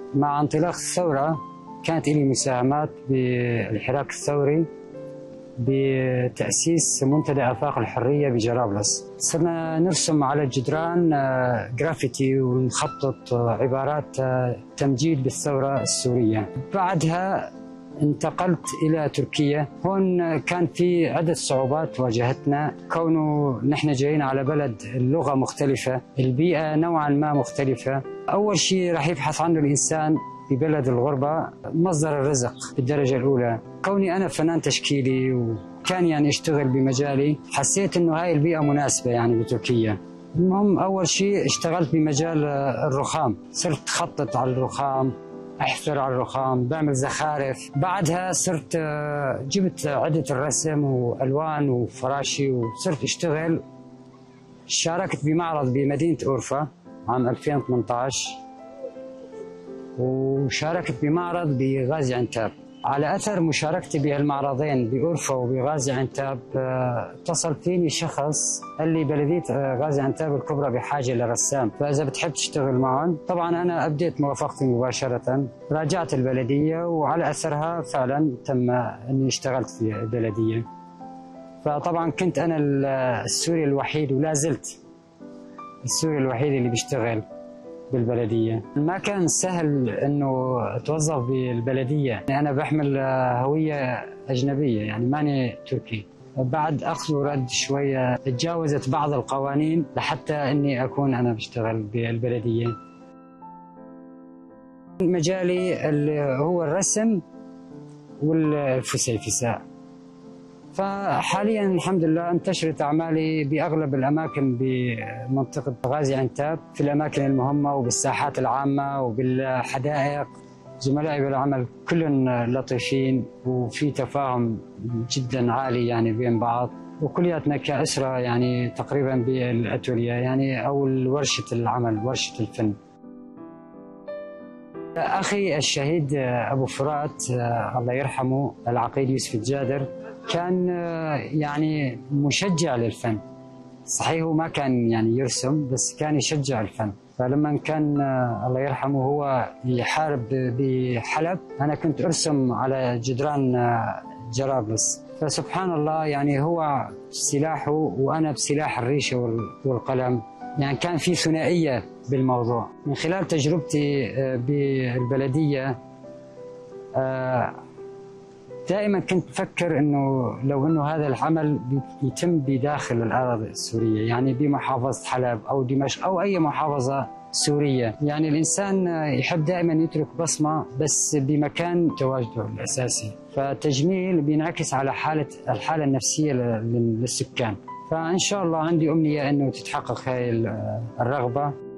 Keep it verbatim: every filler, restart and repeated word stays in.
مع انطلاق الثورة كانت لي مساهمات بالحراك الثوري بتأسيس منتدى آفاق الحرية بجرابلس. صرنا نرسم على الجدران جرافيتي ونخطط عبارات تمجيد بالثورة السورية. بعدها انتقلت إلى تركيا. هون كان في عدة صعوبات واجهتنا، كونه نحن جايين على بلد اللغة مختلفة، البيئة نوعا ما مختلفة. أول شيء راح يبحث عنه الإنسان في بلد الغربة مصدر الرزق بالدرجة الأولى. كوني أنا فنان تشكيلي وكان يعني اشتغل بمجالي، حسيت إنه هاي البيئة مناسبة يعني بتركيا. المهم أول شيء اشتغلت بمجال الرخام، صرت خطط على الرخام، أحفر على الرخام، بعمل زخارف. بعدها صرت جبت عدة الرسم وألوان وفراشي وصرت اشتغل. شاركت بمعرض بمدينة أورفا عام ألفين وثمانية عشر، وشاركت بمعرض بغازي عنتاب. على أثر مشاركتي بهالمعرضين بأورفا وبغازي عنتاب اتصل فيني شخص قال لي بلدية غازي عنتاب الكبرى بحاجة لرسام، فإذا بتحب تشتغل معهم. طبعا أنا أبديت موافقتي مباشرة، راجعت البلدية وعلى أثرها فعلا تم أني اشتغلت في البلدية. فطبعا كنت أنا السوري الوحيد ولا زلت السوري الوحيد اللي بيشتغل بالبلدية. ما كان سهل انه اتوظف بالبلدية، انا بحمل هوية اجنبية يعني ماني تركي. بعد اخذ ورد شوية تجاوزت بعض القوانين لحتى اني اكون انا بشتغل بالبلدية. مجالي اللي هو الرسم والفسيفساء. فحاليا الحمد لله انتشرت اعمالي باغلب الاماكن بمنطقه غازي عنتاب، في الاماكن المهمه وبالساحات العامه وبالحدائق. زملائي بالعمل كلهم لطيفين وفي تفاهم جدا عالي يعني بين بعض، وكلياتنا كاسره يعني تقريبا بالاتوليه يعني او ورشه العمل، ورشه الفن. اخي الشهيد ابو فرات الله يرحمه العقيد يوسف الجادر كان يعني مشجع للفن. صحيح هو ما كان يعني يرسم بس كان يشجع الفن. فلما كان الله يرحمه هو يحارب بحلب انا كنت ارسم على جدران جرابلس. فسبحان الله يعني هو سلاحه وانا بسلاح الريشه والقلم، يعني كان في ثنائيه بالموضوع. من خلال تجربتي بالبلديه دائما كنت أفكر إنه لو إنه هذا العمل يتم بداخل الأراضي السورية، يعني بمحافظة حلب أو دمشق أو أي محافظة سورية. يعني الإنسان يحب دائما يترك بصمة بس بمكان تواجده الأساسي. فالتجميل بينعكس على حالة الحالة النفسية للسكان. فإن شاء الله عندي أمنية إنه تتحقق هاي الرغبة.